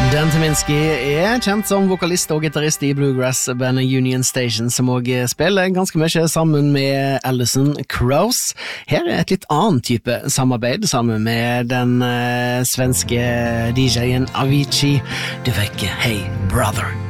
Dan Tyminski kjent som vokalist og gitarrist I bluegrass-bandet Union Station, som også spiller ganske mye sammen med Alison Krauss. Her et litt annen type samarbeid, sammen med den svenske DJ-en Avicii. Du fikk Hey Brother.